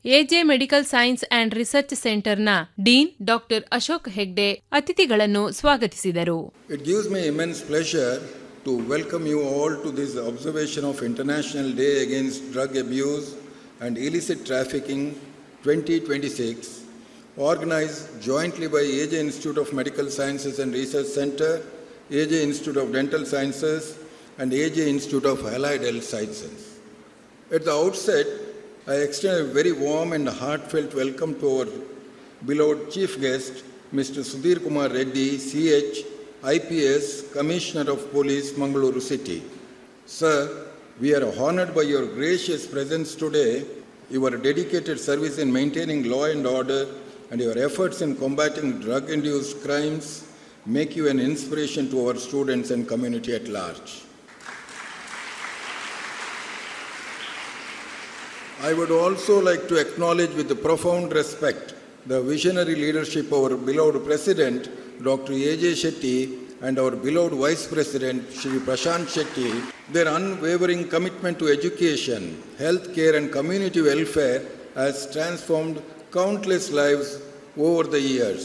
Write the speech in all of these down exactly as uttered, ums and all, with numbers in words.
AJ medical science and research ಸೆಂಟರ್ನ dean doctor Ashok Hegde ಅತಿಥಿಗಳನ್ನು ಸ್ವಾಗತಿಸಿದರು. It gives me immense pleasure to welcome you all to this observation of International Day Against Drug Abuse and Illicit Trafficking twenty twenty-six, organized jointly by A J Institute of Medical Sciences and Research Center, A J Institute of Dental Sciences, and A J Institute of Allied Health Sciences. At the outset, I extend a very warm and heartfelt welcome to our beloved chief guest, Mister Sudhir Kumar Reddy, C H, I P S, Commissioner of Police, Mangaluru City. Sir, we are honored by your gracious presence today, your dedicated service in maintaining law and order, and your efforts in combating drug-induced crimes make you an inspiration to our students and community at large. I would also like to acknowledge with profound respect the visionary leadership of our beloved President, Doctor A J Shetty, and our beloved Vice President, Shri Prashant Shetty. Their unwavering commitment to education, health care, and community welfare has transformed countless lives over the years.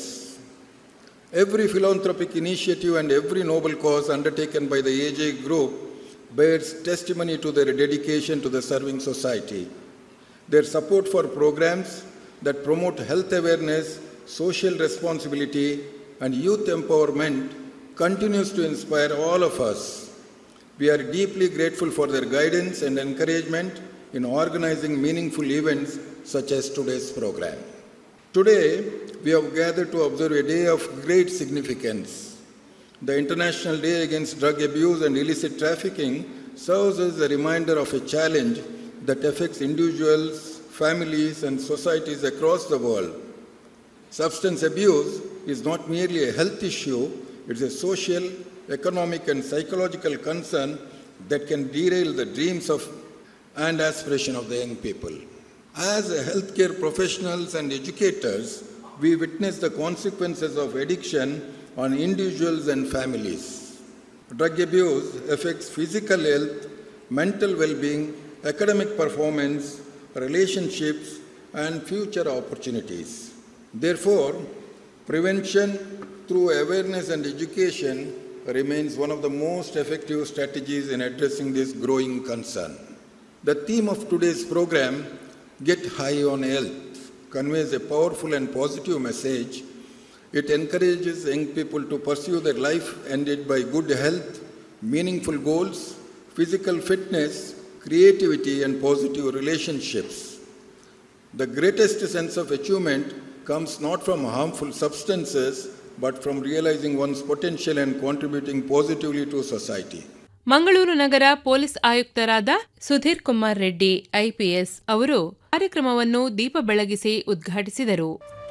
Every philanthropic initiative and every noble cause undertaken by the A J Group bears testimony to their dedication to the serving society. Their support for programs that promote health awareness, social responsibility, and youth empowerment continues to inspire all of us. We are deeply grateful for their guidance and encouragement in organizing meaningful events such as today's program. Today, we have gathered to observe a day of great significance. The International Day Against Drug Abuse and Illicit Trafficking serves as a reminder of a challenge that affects individuals, families, and societies across the world. Substance abuse is not merely a health issue, it is a social, economic, and psychological concern that can derail the dreams of and aspiration of the young people. As healthcare professionals and educators, we witness the consequences of addiction on individuals and families. Drug abuse affects physical health, mental well-being, academic performance, relationships, and future opportunities. Therefore, prevention through awareness and education remains one of the most effective strategies in addressing this growing concern. The theme of today's program, Get High on Health, conveys a powerful and positive message. It encourages young people to pursue their life ended by good health, meaningful goals, physical fitness, creativity, and positive relationships. The greatest sense of achievement comes not from harmful substances, but from realizing one's potential and contributing positively to society. Mangaluru Nagar police ಆಯುಕ್ತರಾದ Sudhir Kumar Reddy IPS ಅವರು ಕಾರ್ಯಕ್ರಮವನ್ನು ದೀಪ ಬೆಳಗಿಸಿ ಉದ್ಘಾಟಿಸಿದರು.